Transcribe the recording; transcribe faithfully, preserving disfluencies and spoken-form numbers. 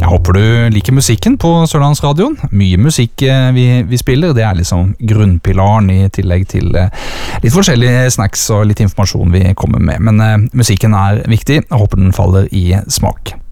håper du liker musikken på Sørlandsradioen. Mye musikk vi, vi spiller, det er liksom grunnpilaren i tillegg til litt forskjellige snacks og litt informasjon vi kommer med. Men uh, musikken er viktig, jeg håper den faller i smak.